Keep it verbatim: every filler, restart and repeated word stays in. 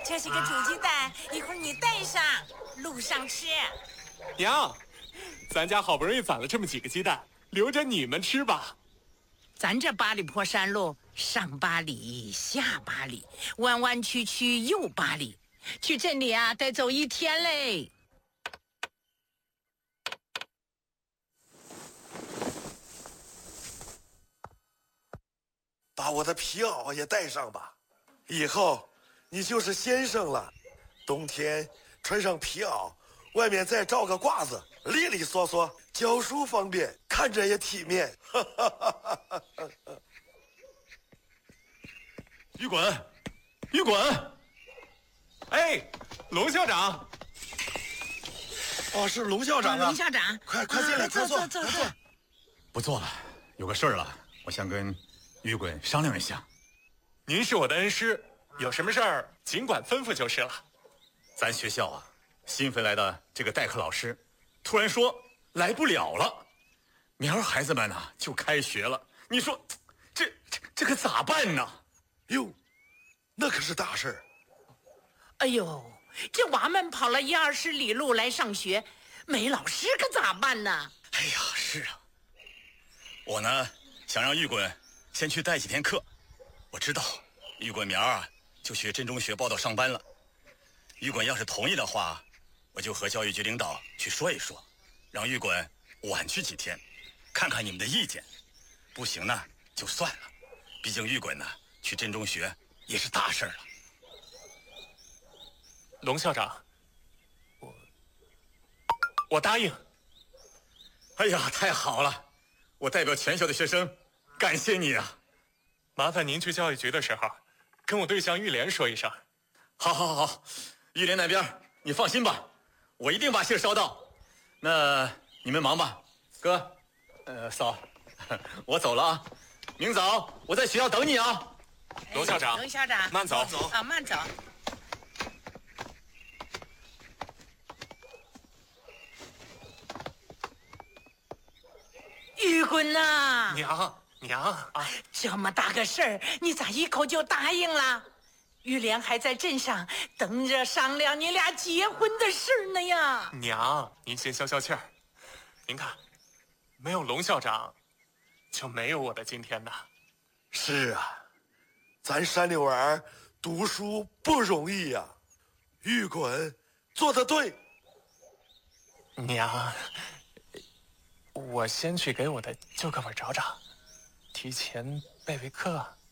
这是个煮鸡蛋，一会儿你带上，路上吃。 娘，咱家好不容易攒了这么几个鸡蛋，留着你们吃吧。 咱这八里坡山路，上八里，下八里，弯弯曲曲又八里，去镇里啊得走一天嘞。 把我的皮袄也带上吧，以后你就是先生了。冬天穿上皮袄，外面再罩个褂子，利利索索，教书方便，看着也体面。 于滚，于滚！ 哎，龙校长。 哦，是龙校长啊！ 龙校长， 快快进来，快坐， 坐坐坐。 不做了，有个事儿了，我想跟于滚商量一下。 您是我的恩师，有什么事儿尽管吩咐就是了。 咱学校啊，新回来的这个代课老师，突然说来不了了，明儿孩子们呢就开学了。你说，这这这可咋办呢？ 哟，那可是大事儿。 哎呦，这娃们跑了一二十里路来上学，没老师可咋办呢？ 哎呀，是啊，我呢想让玉滚先去带几天课。我知道玉滚明儿啊就去镇中学报道上班了。玉滚要是同意的话，我就和教育局领导去说一说，让玉滚晚去几天，看看你们的意见。不行呢就算了，毕竟玉滚呢去镇中学也是大事儿了。 龙校长，我我答应。 哎呀，太好了！我代表全校的学生感谢你啊！ 麻烦您去教育局的时候，跟我对象玉莲说一声。 好，好，好，好，玉莲那边你放心吧，我一定把信捎到。那你们忙吧，哥，呃，嫂，我走了啊。明早我在学校等你啊。 龙校长， 龙校长， 慢走， 慢走啊，慢走。玉滚呐， 娘娘啊！ 这么大个事儿，你咋一口就答应了？玉莲还在镇上等着商量你俩结婚的事儿呢呀。 娘，您先消消气儿。您看，没有龙校长，就没有我的今天呐。 是啊，咱山里娃儿读书不容易呀、啊。玉滚做得对。 娘，我先去给我的旧课本找找，提前备备课。